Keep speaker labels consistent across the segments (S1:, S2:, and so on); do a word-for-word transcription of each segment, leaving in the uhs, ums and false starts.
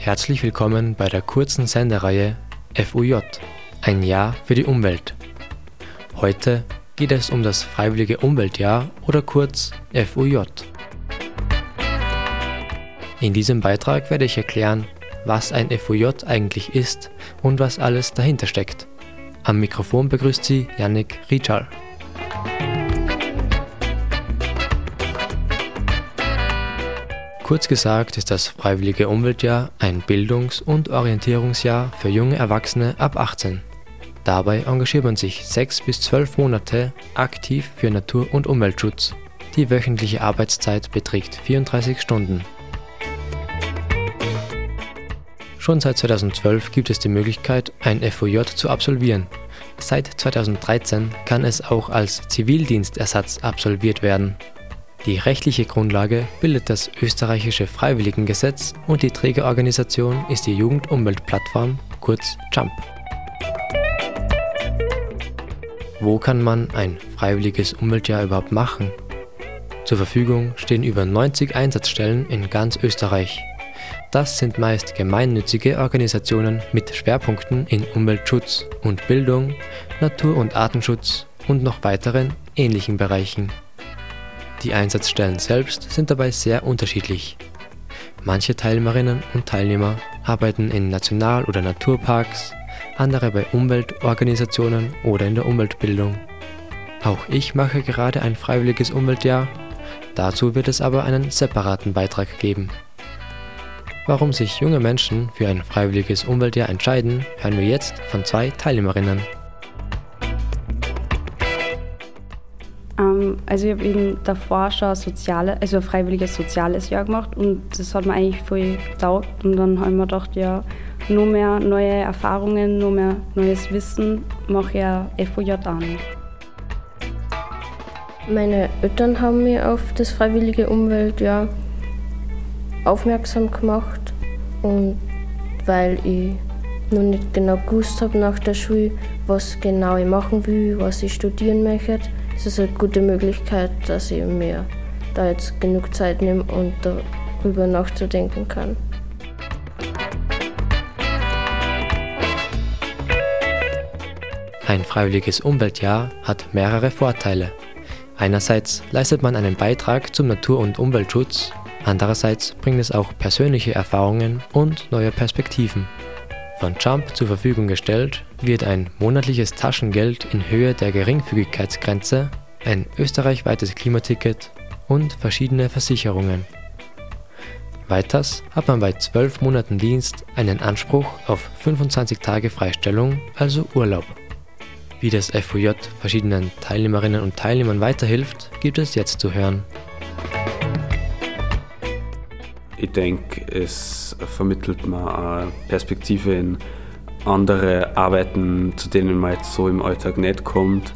S1: Herzlich willkommen bei der kurzen Sendereihe F U J, ein Jahr für die Umwelt. Heute geht es um das Freiwillige Umweltjahr oder kurz F U J. In diesem Beitrag werde ich erklären, was ein F U J eigentlich ist und was alles dahinter steckt. Am Mikrofon begrüßt Sie Yannick Ritschal. Kurz gesagt ist das Freiwillige Umweltjahr ein Bildungs- und Orientierungsjahr für junge Erwachsene ab achtzehn. Dabei engagiert man sich sechs bis zwölf Monate aktiv für Natur- und Umweltschutz. Die wöchentliche Arbeitszeit beträgt vierunddreißig Stunden. Schon seit zweitausendzwölf gibt es die Möglichkeit, ein F U J zu absolvieren. Seit zweitausenddreizehn kann es auch als Zivildienstersatz absolviert werden. Die rechtliche Grundlage bildet das österreichische Freiwilligengesetz und die Trägerorganisation ist die Jugend-Umwelt-Plattform, kurz JUMP. Wo kann man ein freiwilliges Umweltjahr überhaupt machen? Zur Verfügung stehen über neunzig Einsatzstellen in ganz Österreich. Das sind meist gemeinnützige Organisationen mit Schwerpunkten in Umweltschutz und Bildung, Natur- und Artenschutz und noch weiteren ähnlichen Bereichen. Die Einsatzstellen selbst sind dabei sehr unterschiedlich. Manche Teilnehmerinnen und Teilnehmer arbeiten in National- oder Naturparks, andere bei Umweltorganisationen oder in der Umweltbildung. Auch ich mache gerade ein freiwilliges Umweltjahr, dazu wird es aber einen separaten Beitrag geben. Warum sich junge Menschen für ein freiwilliges Umweltjahr entscheiden, hören wir jetzt von zwei Teilnehmerinnen.
S2: Ähm, also ich habe eben davor schon ein, soziale, also ein freiwilliges soziales Jahr gemacht und das hat mir eigentlich voll getaugt. Und dann habe ich mir gedacht, ja, nur mehr neue Erfahrungen, nur mehr neues Wissen, mache ich ein F U J an.
S3: Meine Eltern haben mich auf das freiwillige Umweltjahr aufmerksam gemacht und weil ich noch nicht genau gewusst habe nach der Schule, was genau ich machen will, was ich studieren möchte, ist es eine gute Möglichkeit, dass ich mir da jetzt genug Zeit nehme und darüber nachzudenken kann.
S1: Ein freiwilliges Umweltjahr hat mehrere Vorteile. Einerseits leistet man einen Beitrag zum Natur- und Umweltschutz, andererseits bringt es auch persönliche Erfahrungen und neue Perspektiven. Von JUMP zur Verfügung gestellt wird ein monatliches Taschengeld in Höhe der Geringfügigkeitsgrenze, ein österreichweites Klimaticket und verschiedene Versicherungen. Weiters hat man bei zwölf Monaten Dienst einen Anspruch auf fünfundzwanzig Tage Freistellung, also Urlaub. Wie das F U J verschiedenen Teilnehmerinnen und Teilnehmern weiterhilft, gibt es jetzt zu hören.
S4: Ich denke, es vermittelt mir eine Perspektive in andere Arbeiten, zu denen man jetzt so im Alltag nicht kommt.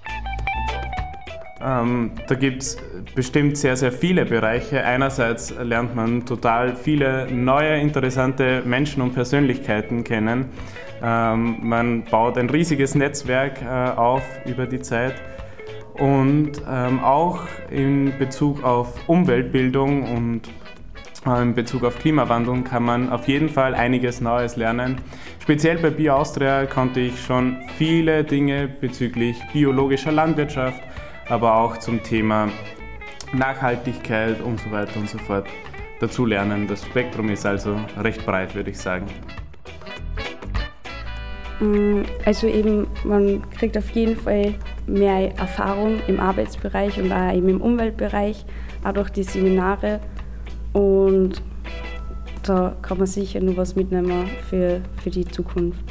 S5: Ähm, da gibt es bestimmt sehr, sehr viele Bereiche. Einerseits lernt man total viele neue, interessante Menschen und Persönlichkeiten kennen. Ähm, man baut ein riesiges Netzwerk äh, auf über die Zeit. Und ähm, auch in Bezug auf Umweltbildung und in Bezug auf Klimawandel kann man auf jeden Fall einiges Neues lernen. Speziell bei BioAustria konnte ich schon viele Dinge bezüglich biologischer Landwirtschaft, aber auch zum Thema Nachhaltigkeit und so weiter und so fort dazu lernen. Das Spektrum ist also recht breit, würde ich sagen.
S2: Also eben, man kriegt auf jeden Fall mehr Erfahrung im Arbeitsbereich und auch eben im Umweltbereich, auch durch die Seminare. Und da kann man sicher nur was mitnehmen für, für die Zukunft.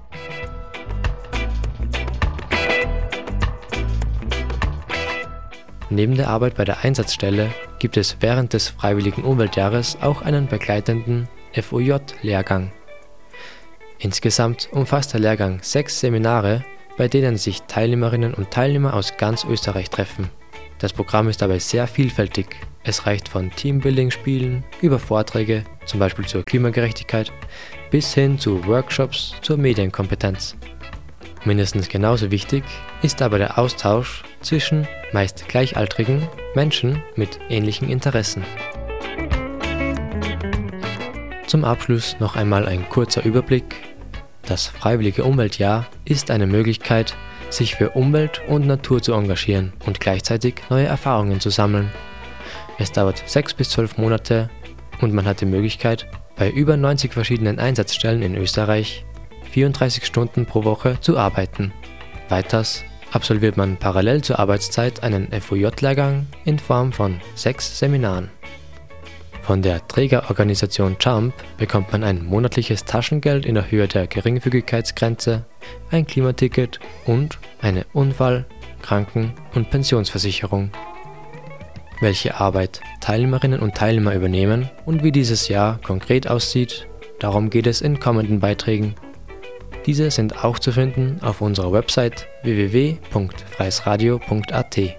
S1: Neben der Arbeit bei der Einsatzstelle gibt es während des Freiwilligen Umweltjahres auch einen begleitenden F U J-Lehrgang. Insgesamt umfasst der Lehrgang sechs Seminare, bei denen sich Teilnehmerinnen und Teilnehmer aus ganz Österreich treffen. Das Programm ist dabei sehr vielfältig. Es reicht von Teambuilding-Spielen über Vorträge, zum Beispiel zur Klimagerechtigkeit, bis hin zu Workshops zur Medienkompetenz. Mindestens genauso wichtig ist aber der Austausch zwischen meist gleichaltrigen Menschen mit ähnlichen Interessen. Zum Abschluss noch einmal ein kurzer Überblick. Das Freiwillige Umweltjahr ist eine Möglichkeit, sich für Umwelt und Natur zu engagieren und gleichzeitig neue Erfahrungen zu sammeln. Es dauert sechs bis zwölf Monate und man hat die Möglichkeit, bei über neunzig verschiedenen Einsatzstellen in Österreich vierunddreißig Stunden pro Woche zu arbeiten. Weiters absolviert man parallel zur Arbeitszeit einen F U J-Lehrgang in Form von sechs Seminaren. Von der Trägerorganisation JUMP bekommt man ein monatliches Taschengeld in der Höhe der Geringfügigkeitsgrenze, ein Klimaticket und eine Unfall-, Kranken- und Pensionsversicherung. Welche Arbeit Teilnehmerinnen und Teilnehmer übernehmen und wie dieses Jahr konkret aussieht, darum geht es in kommenden Beiträgen. Diese sind auch zu finden auf unserer Website w w w punkt freiesradio punkt a t.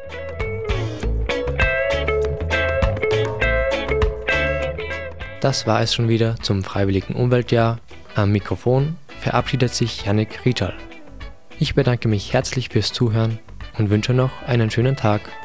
S1: Das war es schon wieder zum Freiwilligen Umweltjahr. Am Mikrofon verabschiedet sich Jannik Rietschal. Ich bedanke mich herzlich fürs Zuhören und wünsche noch einen schönen Tag.